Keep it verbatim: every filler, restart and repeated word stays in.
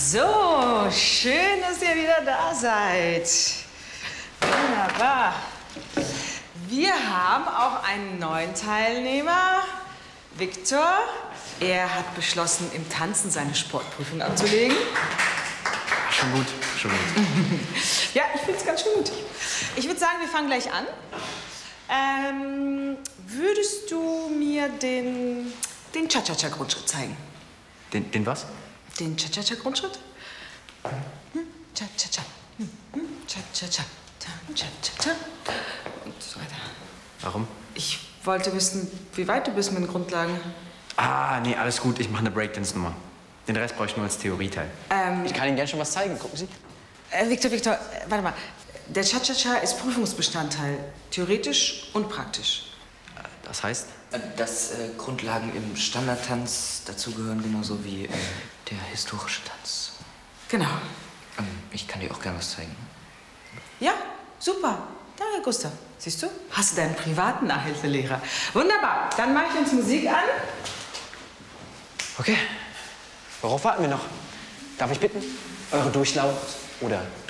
So, schön, dass ihr wieder da seid. Wunderbar. Wir haben auch einen neuen Teilnehmer, Viktor. Er hat beschlossen, im Tanzen seine Sportprüfung abzulegen. Schon gut, schon gut. Ja, ich finde es ganz schön gut. Ich würde sagen, wir fangen gleich an. Ähm, würdest du mir den, den Cha-Cha-Cha-Grundschritt zeigen? Den, den was? Den Cha-Cha-Cha-Grundschritt? Hm, Cha-Cha-Cha. Hm, hm, Cha-Cha-Cha. Cha-Cha-Cha. Und so weiter. Warum? Ich wollte wissen, wie weit du bist mit den Grundlagen. Ah, nee, alles gut. Ich mache eine Breakdance-Nummer. Den Rest brauche ich nur als Theorieteil. Ähm, Ich kann Ihnen gerne schon was zeigen. Gucken Sie. äh, Viktor, Viktor, äh, warte mal. Der Cha-Cha-Cha ist Prüfungsbestandteil. Theoretisch und praktisch. Das heißt? Dass äh, Grundlagen im Standardtanz dazugehören, genauso wie äh, der historische Tanz. Genau. Ähm, ich kann dir auch gerne was zeigen. Ja, super. Danke, Gustav. Siehst du? Hast du deinen privaten Nachhilfelehrer. Wunderbar. Dann mache ich uns Musik an. Okay. Worauf warten wir noch? Darf ich bitten? Eure Durchlauf oder